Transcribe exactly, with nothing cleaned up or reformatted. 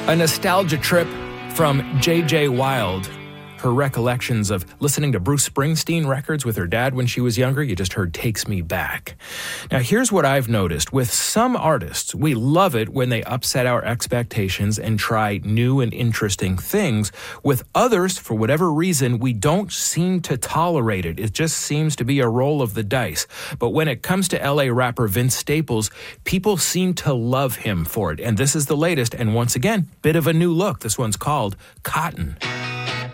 A nostalgia trip from J J Wild. Her recollections of listening to Bruce Springsteen records with her dad when she was younger, you just heard Takes Me Back. Now, here's what I've noticed. With some artists, we love it when they upset our expectations and try new and interesting things. With others, for whatever reason, we don't seem to tolerate it. It just seems to be a roll of the dice. But when it comes to L A rapper Vince Staples, people seem to love him for it. And this is the latest, and once again, bit of a new look. This one's called Cotton.